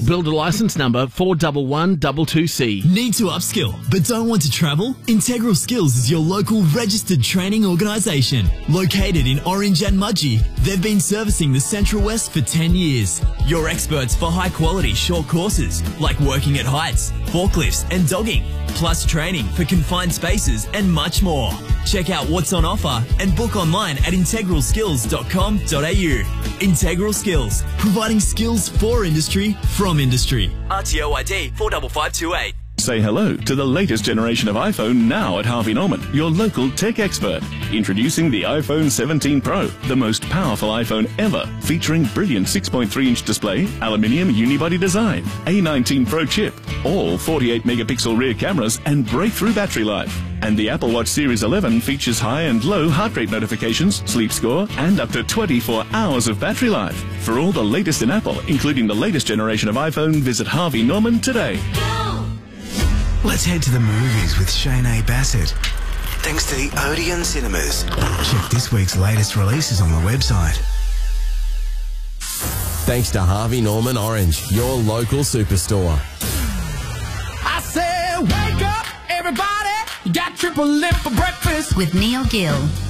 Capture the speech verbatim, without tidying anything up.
Builder licence number four one one two two C. Need to upskill but don't want to travel? Integral Skills is your local registered training organisation. Located in Orange and Mudgee, they've been servicing the Central West for ten years. You're experts for high quality short courses like working at heights, forklifts and dogging, plus training for confined spaces and much more. Check out what's on offer and book online at integral skills dot com dot a u. Integral Skills, providing skills for industry from industry. R T O I D four five five two eight. Say hello to the latest generation of iPhone now at Harvey Norman, your local tech expert. Introducing the iPhone seventeen Pro, the most powerful iPhone ever, featuring brilliant six point three inch display, aluminium unibody design, A nineteen Pro chip, all forty-eight megapixel rear cameras and breakthrough battery life. And the Apple Watch Series eleven features high and low heart rate notifications, sleep score, and up to twenty-four hours of battery life. For all the latest in Apple, including the latest generation of iPhone, visit Harvey Norman today. Let's head to the movies with Shane A. Bassett. Thanks to the Odeon Cinemas. Check this week's latest releases on the website. Thanks to Harvey Norman Orange, your local superstore. I said, wake up, everybody. You got triple lip for breakfast. With Neil Gill.